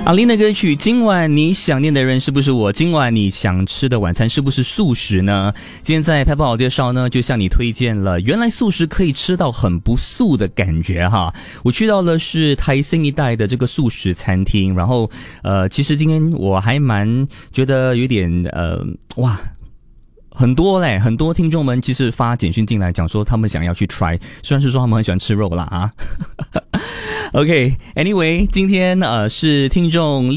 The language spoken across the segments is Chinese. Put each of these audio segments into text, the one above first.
阿琳的歌曲，今晚你想念的人是不是我？今晚你想吃的晚餐是不是素食呢？今天在拍不好介绍呢，就向你推荐了原来素食可以吃到很不素的感觉哈。我去到了是台新一带的这个素食餐厅，然后其实今天我还蛮觉得有点哇。很多听众们其实发简讯进来讲说他们想要去 try， 虽然是说他们很喜欢吃肉啦啊。OK，anyway， 今天是听众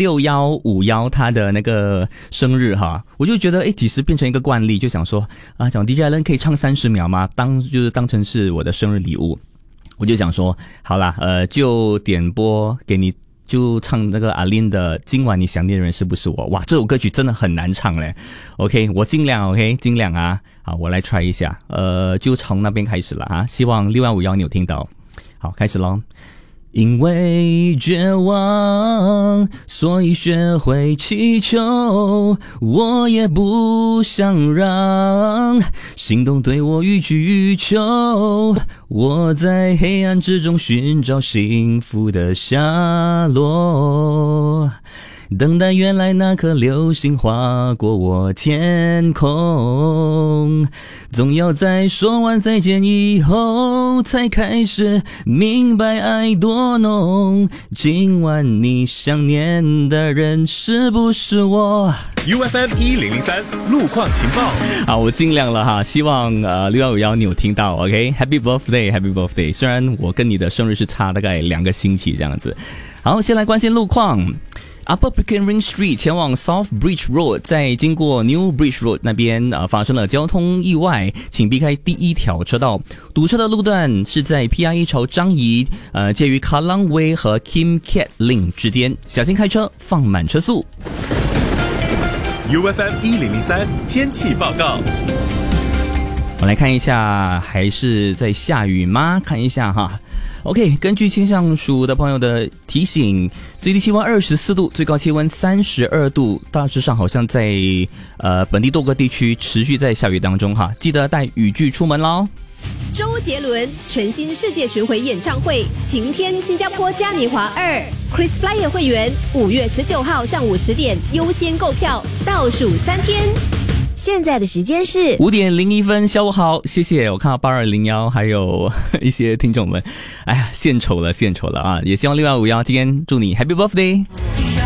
6151他的那个生日哈，我就觉得几时变成一个惯例，就想说讲 DJ Allen 可以唱30秒吗？当成是我的生日礼物，我就想说好啦，就点播给你。就唱那个阿琳的今晚你想念的人是不是我？哇，这首歌曲真的很难唱嘞。OK， 我尽量 OK， 尽量啊。好，我来 try 一下。就从那边开始了啊。希望6151你有听到。好，开始咯。因为绝望，所以学会祈求，我也不想让心动对我予取予求，我在黑暗之中寻找幸福的下落，等待原来那颗流星划过我天空，总要在说完再见以后才开始明白爱多浓，今晚你想念的人是不是我？ UFM 1003路况情报。 好，我尽量了哈，希望6151你有听到 OK， Happy Birthday Happy Birthday， 虽然我跟你的生日是差大概2个星期这样子。好，先来关心路况。Upper Pickering Street 前往 South Bridge Road， 在经过 New Bridge Road 那边发生了交通意外，请避开第1条车道。堵车的路段是在 PRE 朝张仪介于 Kallang Way 和 Kim Kat Link 之间，小心开车，放慢车速。 UFM 1003天气报告。 我来看一下，还是在下雨吗？看一下哈。OK， 根据气象署的朋友的提醒，最低气温24度，最高气温32度，大致上好像在本地多个地区持续在下雨当中哈，记得带雨具出门咯。 周杰伦全新世界巡回演唱会，晴天新加坡嘉年华2 Chris Flyer 会员5月19号上午10点优先购票，倒数3天。 现在的时间是 5点01分，下午好，谢谢。我看到8201还有一些听众们，哎呀，献丑了啊！也希望6151今天祝你 Happy Birthday。